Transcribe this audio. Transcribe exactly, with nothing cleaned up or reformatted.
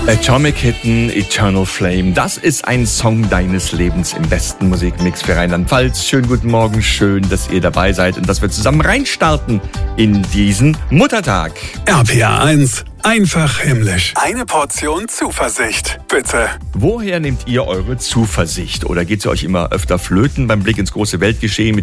Atomic Kitten, Eternal Flame. Das ist ein Song deines Lebens im besten Musikmix für Rheinland-Pfalz. Schönen guten Morgen, schön, dass ihr dabei seid und dass wir zusammen reinstarten in diesen Muttertag. R P R eins, einfach himmlisch. Eine Portion Zuversicht, bitte. Woher nehmt ihr eure Zuversicht? Oder geht sie euch immer öfter flöten beim Blick ins große Weltgeschehen mit